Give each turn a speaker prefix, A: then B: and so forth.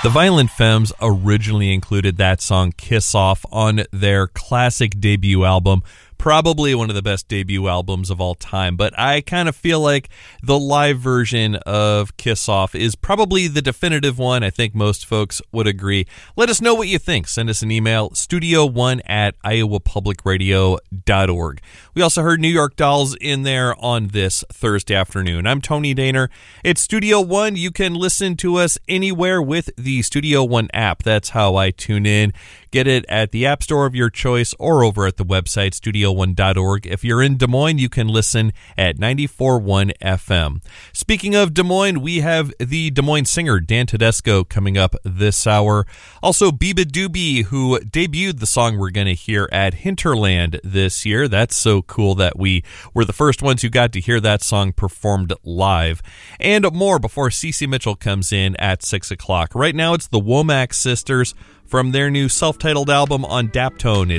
A: The Violent Femmes originally included that song Kiss Off on their classic debut album, probably one of the best debut albums of all time, but I kind of feel like the live version of Kiss Off is probably the definitive one. I think most folks would agree. Let us know what you think. Send us an email, studio1@iowapublicradio.org. We also heard New York Dolls in there on this Thursday afternoon. I'm Tony Daner. It's Studio One. You can listen to us anywhere with the Studio One app. That's how I tune in. Get it at the App Store of your choice or over at the website, studio1.org. If you're in Des Moines, you can listen at 94.1 FM. Speaking of Des Moines, we have the Des Moines singer Dan Tedesco coming up this hour. Also, Biba Doobie, who debuted the song we're going to hear at Hinterland this year. That's so cool that we were the first ones who got to hear that song performed live. And more before Cece Mitchell comes in at 6 o'clock. Right now, it's the Womack Sisters from their new self-titled album on Daptone.